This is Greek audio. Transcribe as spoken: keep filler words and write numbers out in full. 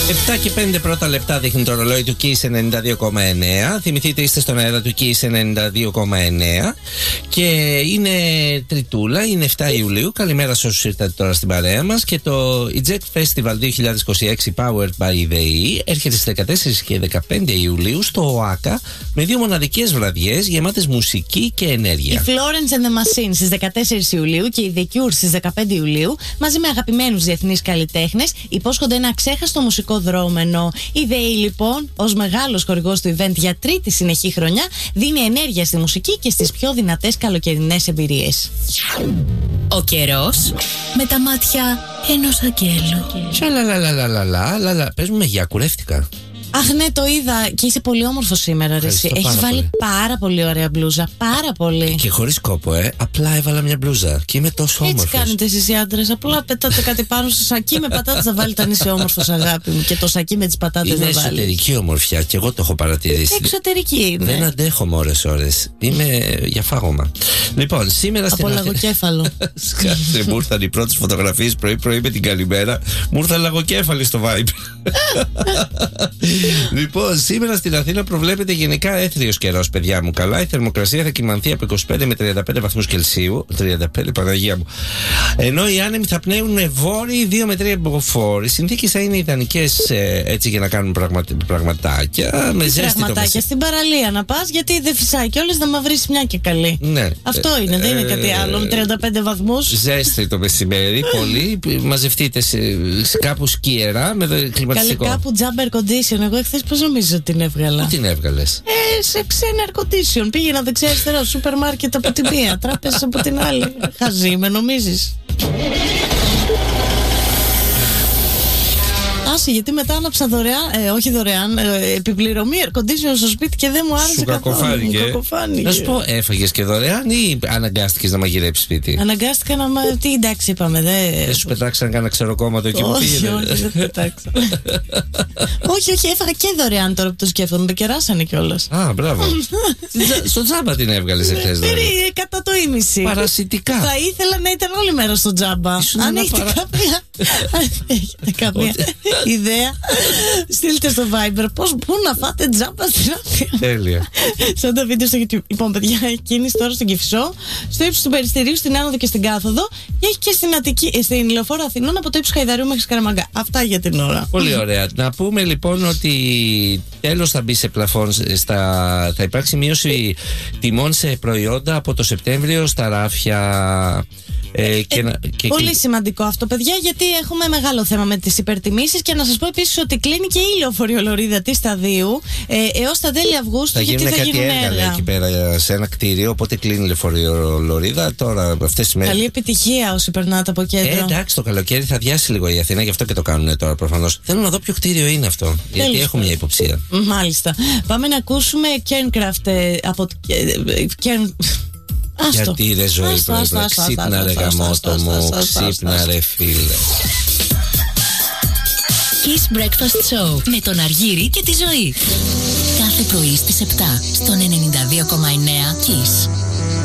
επτά και πέντε πρώτα λεπτά δείχνει το ρολόι του Kiss ενενήντα δύο κόμμα εννέα. Θυμηθείτε, είστε στον αέρα του Kiss ενενήντα δύο κόμμα εννέα. Και είναι Τριτούλα, είναι επτά Ιουλίου. Καλημέρα σε όσους ήρθατε τώρα στην παρέα μας. Και το Eject Festival δύο χιλιάδες είκοσι έξι Powered by the E έρχεται στις δεκατέσσερις και δεκαπέντε Ιουλίου στο ΟΑΚΑ με δύο μοναδικές βραδιές γεμάτες μουσική και ενέργεια. Η Florence and the Machine στις δεκατέσσερις Ιουλίου και η The Cure στις δεκαπέντε Ιουλίου, μαζί με αγαπημένους διεθνείς καλλιτέχνες, υπόσχονται ένα αξέχαστο μουσικό δρόμενο. Η ΔΕΗ, λοιπόν, ως μεγάλος χορηγός του event για τρίτη συνεχή χρονιά, δίνει ενέργεια στη μουσική και στις πιο δυνατές καλοκαιρινές εμπειρίες. Ο καιρός με τα μάτια ενός αγγέλου. Σαλαλαλαλαλαλαλα. Πες μου, με γεια, κουρεύτηκα. Αχ, ναι, το είδα και είσαι πολύ όμορφο σήμερα, ρε. Έχεις βάλει πολύ. πάρα πολύ ωραία μπλούζα. Πάρα πολύ. Και χωρίς κόπο, ε. Απλά έβαλα μια μπλούζα και είμαι τόσο όμορφος. Έτσι κάνετε εσείς οι άντρες. Απλά πετάτε κάτι πάνω στο σακί με πατάτες να βάλετε αν είσαι όμορφος, αγάπη μου. Και το σακί με τις πατάτες να βάλεις. Είναι εσωτερική ομορφιά και εγώ το έχω παρατηρήσει. Εξωτερική είναι. Δεν αντέχω με ώρες-ώρες. Είμαι για φάγωμα. Λοιπόν, σήμερα στην Από λαγοκέφαλο. Σκάσε, μου ήρθαν οι πρώτες φωτογραφίες πρωί-πρωί με την καλημέρα. Μου ήρθαν λαγοκέφαλοι στο Vibe. Λοιπόν, σήμερα στην Αθήνα προβλέπεται γενικά έθριος καιρός, παιδιά μου. Καλά, η θερμοκρασία θα κυμανθεί από είκοσι πέντε με τριάντα πέντε βαθμούς Κελσίου. τριάντα πέντε, Παναγία μου. Ενώ οι άνεμοι θα πνέουν με βόρειοι δύο με τρία υποφόροι. Οι συνθήκες θα είναι ιδανικές ε, έτσι για να κάνουν πραγμα, πραγματάκια. Με ζέστη πραγματάκια στην παραλία να πας, γιατί δεν φυσάει κιόλας να μαυρίσει μια και καλή. Ναι. Αυτό είναι, ε, δεν είναι κάτι άλλο. Με τριάντα πέντε βαθμούς. Ζέστη το μεσημέρι, πολύ. Μαζευτείτε σε, σε κάπου σκιερά με κλιματιστικό. Καλή, κάπου jump air condition. Εγώ εχθές πώς νομίζω ότι την έβγαλα. Πού την έβγαλες? Ε, σε ξένα air condition. Πήγαινα δεξιά-αριστερά, σούπερ μάρκετ από τη μία, τράπεζα από την άλλη. Χαζή, με νομίζεις? Άσε, γιατί μετά άναψα δωρεάν, ε, όχι δωρεάν, ε, επιπληρωμή air condition στο σπίτι και δεν μου άρεσε καθόλου. Να σου πω, έφαγες και δωρεάν ή αναγκάστηκες να μαγειρέψεις σπίτι? Αναγκάστηκα να. Μα... Τι, εντάξει, είπαμε. Δε... Δεν σου πετάξαν κανένα ξεροκόμματο εκεί που πήγαινε? Όχι, όχι, δεν πετάξα. όχι, όχι, έφαγα και δωρεάν τώρα που το σκέφτομαι. Με κεράσανε κιόλας. Α, μπράβο. Στο τζάμπα την έβγαλες εχθές δηλαδή? Κατά το ήμιση. Παρασιτικά. Θα ήθελα να ήταν όλη μέρα στο τζάμπα. Αν έχετε κάποια. Έχετε κάποια ιδέα, στείλτε στο Viber πώς μπορούν να φάτε τζάμπα στην Αθήνα. Τέλεια. Σαν τα βίντεο στο YouTube. Λοιπόν, παιδιά, κίνηση τώρα στον Κηφισό, στο ύψος του Περιστερίου, στην Άνοδο και στην Κάθοδο, και έχει και στην, Αττική, στην Λεωφόρο Αθηνών από το ύψος Χαϊδαρίου μέχρι Σκαραμαγκά. Αυτά για την ώρα. Πολύ ωραία. Να πούμε λοιπόν ότι τέλος θα μπει σε πλαφόν, στα... θα υπάρξει μείωση τιμών σε προϊόντα από το Σεπτέμβριο στα ράφια. Ε, και, ε, και πολύ και... σημαντικό αυτό, παιδιά, γιατί έχουμε μεγάλο θέμα με τις υπερτιμήσεις. Και να σας πω επίσης ότι κλείνει και η λεωφορειολωρίδα της Σταδίου ε, έως τα τέλη Αυγούστου. Θα γιατί γίνουν θα κάτι γίνουν έργα, έργα εκεί πέρα σε ένα κτίριο. Οπότε κλείνει η λεωφορειολωρίδα τώρα αυτές τις μέρες. Καλή επιτυχία όσοι περνάτε από κέντρο. Ε, εντάξει, το καλοκαίρι θα διάσει λίγο η Αθήνα, γι' αυτό και το κάνουν τώρα προφανώς. Θέλω να δω ποιο κτίριο είναι αυτό. Τέλος, γιατί έχω μια υποψία. Μάλιστα. Πάμε να ακούσουμε Kernkraft ε, από. Kern... Γιατί ρε ζωή, ξύπνα ρε γαμότο μου, ξύπνα ρε φίλε. Kiss Breakfast Show με τον Αργύρη και τη Ζωή. Κάθε πρωί στις επτά στον ενενήντα δύο κόμμα εννέα Kiss.